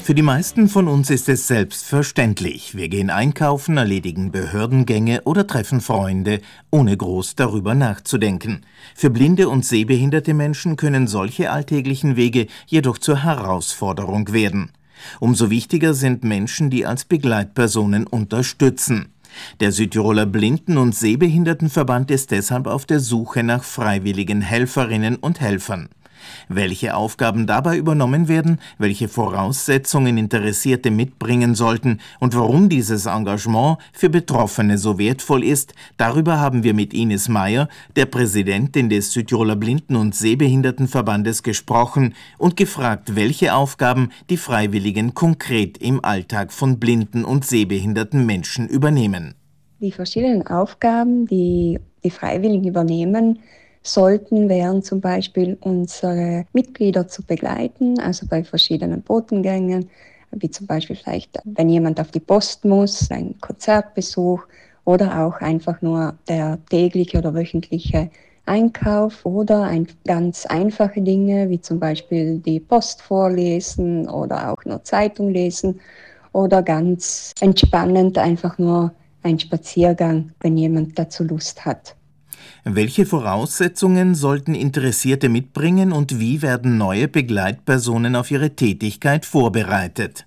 Für die meisten von uns ist es selbstverständlich. Wir gehen einkaufen, erledigen Behördengänge oder treffen Freunde, ohne groß darüber nachzudenken. Für blinde und sehbehinderte Menschen können solche alltäglichen Wege jedoch zur Herausforderung werden. Umso wichtiger sind Menschen, die als Begleitpersonen unterstützen. Der Südtiroler Blinden- und Sehbehindertenverband ist deshalb auf der Suche nach freiwilligen Helferinnen und Helfern. Welche Aufgaben dabei übernommen werden, welche Voraussetzungen Interessierte mitbringen sollten und warum dieses Engagement für Betroffene so wertvoll ist, darüber haben wir mit Ines Meyer, der Präsidentin des Südtiroler Blinden- und Sehbehindertenverbandes, gesprochen und gefragt, welche Aufgaben die Freiwilligen konkret im Alltag von blinden und sehbehinderten Menschen übernehmen. Die verschiedenen Aufgaben, die die Freiwilligen übernehmen sollten, wären zum Beispiel unsere Mitglieder zu begleiten, also bei verschiedenen Botengängen, wie zum Beispiel vielleicht, wenn jemand auf die Post muss, ein Konzertbesuch oder auch einfach nur der tägliche oder wöchentliche Einkauf oder ganz einfache Dinge, wie zum Beispiel die Post vorlesen oder auch nur Zeitung lesen oder ganz entspannend einfach nur ein Spaziergang, wenn jemand dazu Lust hat. Welche Voraussetzungen sollten Interessierte mitbringen und wie werden neue Begleitpersonen auf ihre Tätigkeit vorbereitet?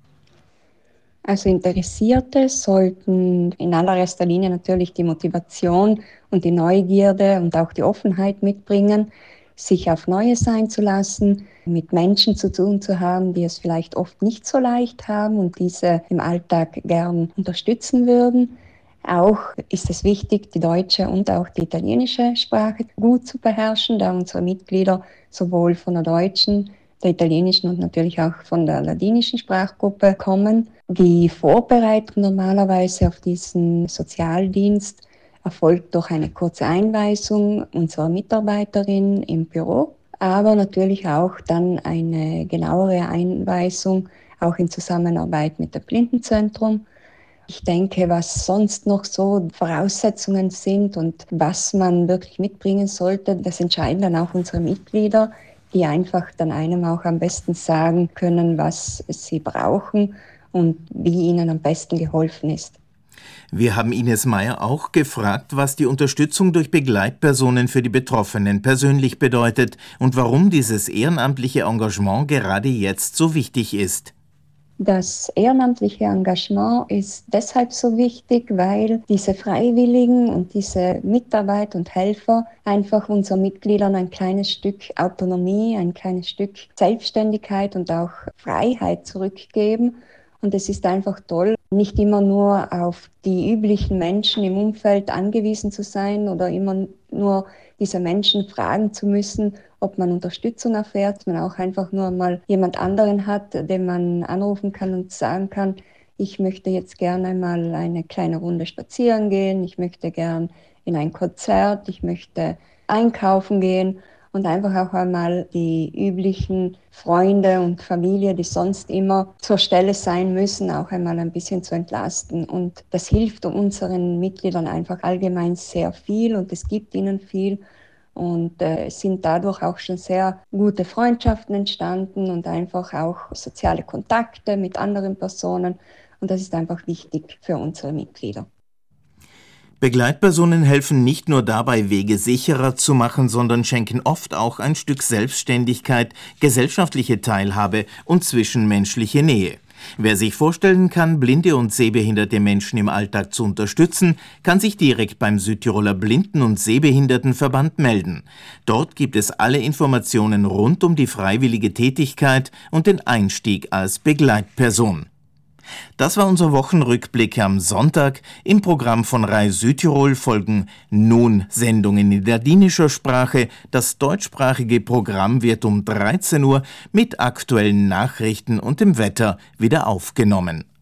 Also Interessierte sollten in allererster Linie natürlich die Motivation und die Neugierde und auch die Offenheit mitbringen, sich auf Neues einzulassen, mit Menschen zu tun zu haben, die es vielleicht oft nicht so leicht haben und diese im Alltag gern unterstützen würden. Auch ist es wichtig, die deutsche und auch die italienische Sprache gut zu beherrschen, da unsere Mitglieder sowohl von der deutschen, der italienischen und natürlich auch von der ladinischen Sprachgruppe kommen. Die Vorbereitung normalerweise auf diesen Sozialdienst erfolgt durch eine kurze Einweisung unserer Mitarbeiterin im Büro, aber natürlich auch dann eine genauere Einweisung, auch in Zusammenarbeit mit dem Blindenzentrum. Ich denke, was sonst noch so Voraussetzungen sind und was man wirklich mitbringen sollte, das entscheiden dann auch unsere Mitglieder, die einfach dann einem auch am besten sagen können, was sie brauchen und wie ihnen am besten geholfen ist. Wir haben Ines Meyer auch gefragt, was die Unterstützung durch Begleitpersonen für die Betroffenen persönlich bedeutet und warum dieses ehrenamtliche Engagement gerade jetzt so wichtig ist. Das ehrenamtliche Engagement ist deshalb so wichtig, weil diese Freiwilligen und diese Mitarbeit und Helfer einfach unseren Mitgliedern ein kleines Stück Autonomie, ein kleines Stück Selbstständigkeit und auch Freiheit zurückgeben. Und es ist einfach toll, nicht immer nur auf die üblichen Menschen im Umfeld angewiesen zu sein oder immer nur diese Menschen fragen zu müssen, ob man Unterstützung erfährt, man auch einfach nur mal jemand anderen hat, den man anrufen kann und sagen kann, ich möchte jetzt gerne mal eine kleine Runde spazieren gehen, ich möchte gern in ein Konzert, ich möchte einkaufen gehen und einfach auch einmal die üblichen Freunde und Familie, die sonst immer zur Stelle sein müssen, auch einmal ein bisschen zu entlasten. Und das hilft unseren Mitgliedern einfach allgemein sehr viel und es gibt ihnen viel. Und es sind dadurch auch schon sehr gute Freundschaften entstanden und einfach auch soziale Kontakte mit anderen Personen. Und das ist einfach wichtig für unsere Mitglieder. Begleitpersonen helfen nicht nur dabei, Wege sicherer zu machen, sondern schenken oft auch ein Stück Selbstständigkeit, gesellschaftliche Teilhabe und zwischenmenschliche Nähe. Wer sich vorstellen kann, blinde und sehbehinderte Menschen im Alltag zu unterstützen, kann sich direkt beim Südtiroler Blinden- und Sehbehindertenverband melden. Dort gibt es alle Informationen rund um die freiwillige Tätigkeit und den Einstieg als Begleitperson. Das war unser Wochenrückblick am Sonntag. Im Programm von Rai Südtirol folgen nun Sendungen in ladinischer Sprache. Das deutschsprachige Programm wird um 13 Uhr mit aktuellen Nachrichten und dem Wetter wieder aufgenommen.